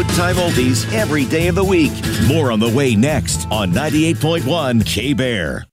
good time oldies every day of the week. More on the way next on 98.1 K-Bear.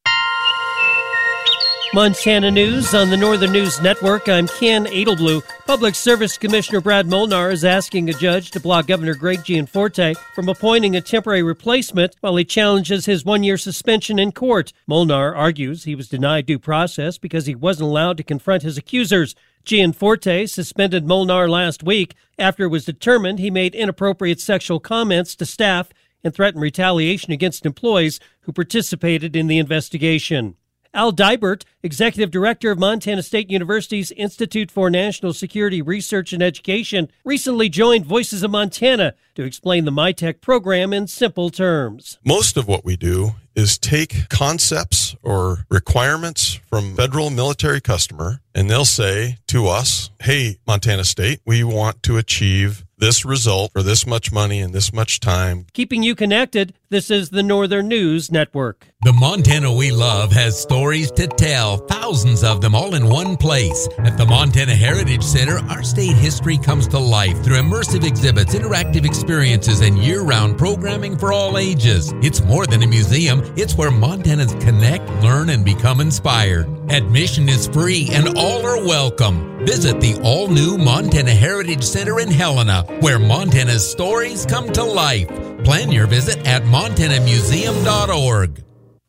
Montana News on the Northern News Network. I'm Ken Edelblue. Public Service Commissioner Brad Molnar is asking a judge to block Governor Greg Gianforte from appointing a temporary replacement while he challenges his one-year suspension in court. Molnar argues he was denied due process because he wasn't allowed to confront his accusers. Gianforte suspended Molnar last week after it was determined he made inappropriate sexual comments to staff and threatened retaliation against employees who participated in the investigation. Al Dibert, Executive Director of Montana State University's Institute for National Security Research and Education, recently joined Voices of Montana to explain the MITEC program in simple terms. Most of what we do is take concepts or requirements from federal military customer, and they'll say to us, hey, Montana State, we want to achieve this result for this much money and this much time. Keeping you connected, this is the Northern News Network. The Montana we love has stories to tell, thousands of them all in one place. At the Montana Heritage Center, our state history comes to life through immersive exhibits, interactive experiences, and year-round programming for all ages. It's more than a museum. It's where Montanans connect, learn, and become inspired. Admission is free and all are welcome. Visit the all-new Montana Heritage Center in Helena, where Montana's stories come to life. Plan your visit at montanamuseum.org.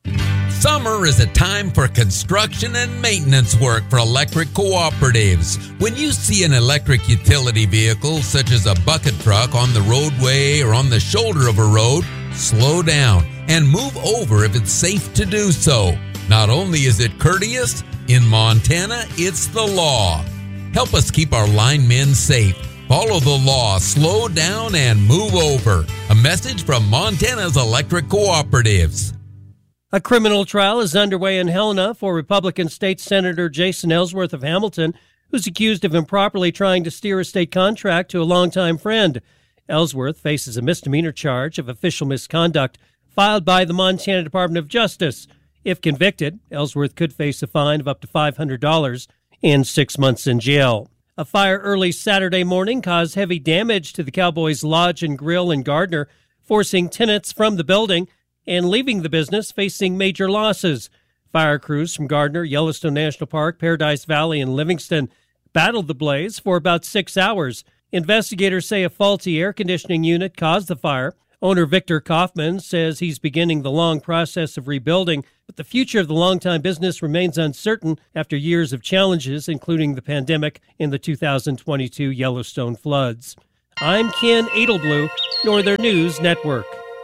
Summer is a time for construction and maintenance work for electric cooperatives. When you see an electric utility vehicle, such as a bucket truck, on the roadway or on the shoulder of a road, slow down and move over if it's safe to do so. Not only is it courteous, in Montana, it's the law. Help us keep our linemen safe. Follow the law, slow down, and move over. A message from Montana's electric cooperatives. A criminal trial is underway in Helena for Republican State Senator Jason Ellsworth of Hamilton, who's accused of improperly trying to steer a state contract to a longtime friend. Ellsworth faces a misdemeanor charge of official misconduct filed by the Montana Department of Justice. If convicted, Ellsworth could face a fine of up to $500 and 6 months in jail. A fire early Saturday morning caused heavy damage to the Cowboys Lodge and Grill in Gardner, forcing tenants from the building and leaving the business facing major losses. Fire crews from Gardner, Yellowstone National Park, Paradise Valley, and Livingston battled the blaze for about 6 hours. Investigators say a faulty air conditioning unit caused the fire. Owner Victor Kaufman says he's beginning the long process of rebuilding, but the future of the longtime business remains uncertain after years of challenges, including the pandemic and the 2022 Yellowstone floods. I'm Ken Edelblue, Northern News Network.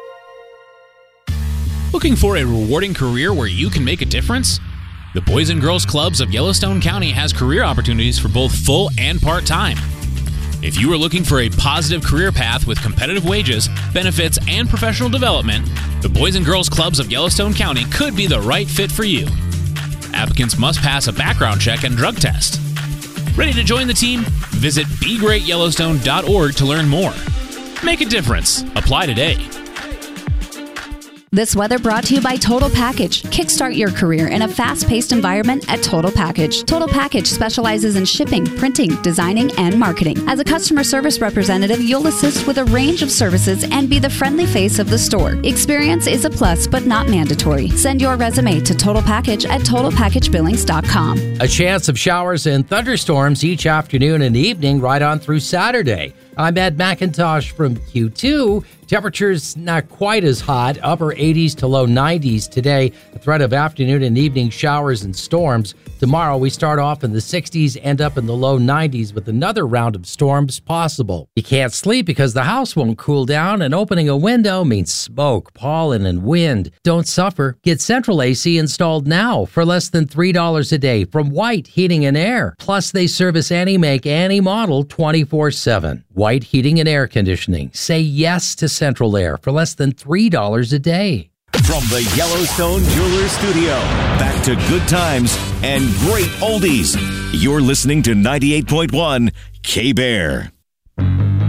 Looking for a rewarding career where you can make a difference? The Boys and Girls Clubs of Yellowstone County has career opportunities for both full and part-time. If you are looking for a positive career path with competitive wages, benefits, and professional development, the Boys and Girls Clubs of Yellowstone County could be the right fit for you. Applicants must pass a background check and drug test. Ready to join the team? Visit BeGreatYellowstone.org to learn more. Make a difference. Apply today. This weather brought to you by Total Package. Kickstart your career in a fast-paced environment at Total Package. Total Package specializes in shipping, printing, designing, and marketing. As a customer service representative, you'll assist with a range of services and be the friendly face of the store. Experience is a plus, but not mandatory. Send your resume to Total Package at TotalPackageBillings.com. A chance of showers and thunderstorms each afternoon and evening right on through Saturday. I'm Ed McIntosh from Q2. Temperatures not quite as hot, upper 80s to low 90s today. A threat of afternoon and evening showers and storms. Tomorrow we start off in the 60s, end up in the low 90s with another round of storms possible. You can't sleep because the house won't cool down, and opening a window means smoke, pollen, and wind. Don't suffer. Get Central AC installed now for less than $3 a day from White Heating and Air. Plus, they service any make, any model 24/7. White Heating and Air Conditioning. Say yes to Central Air for less than $3 a day. From the Yellowstone Jewelers Studio, back to good times and great oldies. You're listening to 98.1 K-Bear.